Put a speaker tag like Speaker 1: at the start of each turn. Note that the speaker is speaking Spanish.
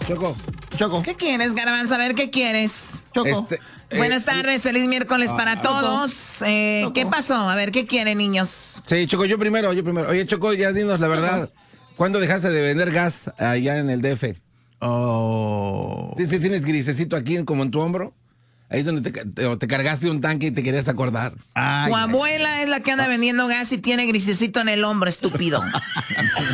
Speaker 1: Choco.
Speaker 2: ¿Qué quieres, Garbanzo? A ver, ¿qué quieres?
Speaker 1: Choco.
Speaker 2: Buenas tardes, feliz miércoles para todos. ¿Qué pasó? A ver, ¿qué quieren, niños?
Speaker 1: Sí, Choco, yo primero. Oye, Choco, ya dinos la verdad. ¿Cuándo dejaste de vender gas allá en el DF?
Speaker 3: Oh.
Speaker 1: ¿Tienes grisecito aquí como en tu hombro? Ahí es donde te cargaste un tanque y te querías acordar.
Speaker 2: Tu abuela es la que anda vendiendo gas y tiene grisecito en el hombro, estúpido.